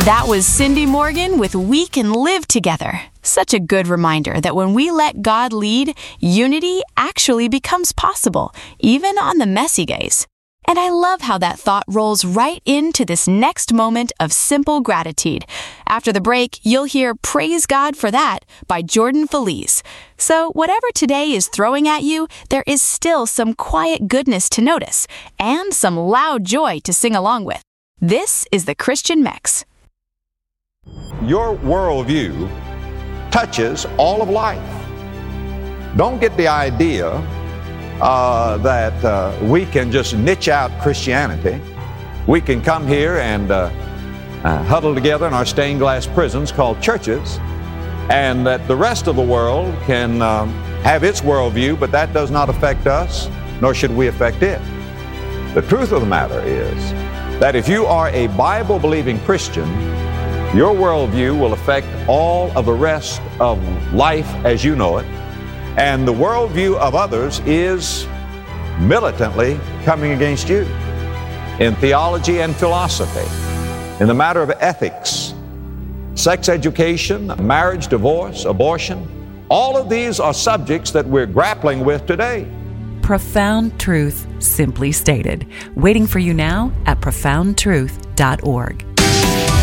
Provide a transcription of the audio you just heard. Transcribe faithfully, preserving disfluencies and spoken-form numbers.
That was Cindy Morgan with We Can Live Together. Such a good reminder that when we let God lead, unity actually becomes possible, even on the messy days. And I love how that thought rolls right into this next moment of simple gratitude. After the break, you'll hear Praise God for That by Jordan Feliz. So whatever today is throwing at you, there is still some quiet goodness to notice and some loud joy to sing along with. This is the Christian Mix. Your worldview touches all of life. Don't get the idea uh, that uh, we can just niche out Christianity. We can come here and uh, uh, huddle together in our stained glass prisons called churches, and that the rest of the world can um, have its worldview, but that does not affect us, nor should we affect it. The truth of the matter is that if you are a Bible-believing Christian, your worldview will affect all of the rest of life as you know it, and the worldview of others is militantly coming against you in theology and philosophy, in the matter of ethics, sex education, marriage, divorce, abortion. All of these are subjects that we're grappling with today. Profound truth simply stated. Waiting for you now at profound truth dot org.